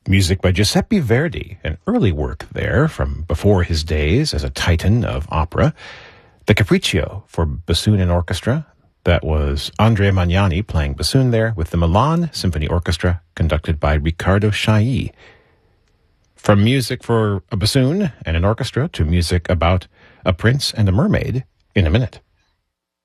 music by Giuseppe Verdi, an early work there from before his days as a titan of opera. The Capriccio for bassoon and orchestra. That was Andrea Magnani playing bassoon there with the Milan Symphony Orchestra, conducted by Riccardo Chailly. From music for a bassoon and an orchestra to music about a prince and a mermaid in a minute.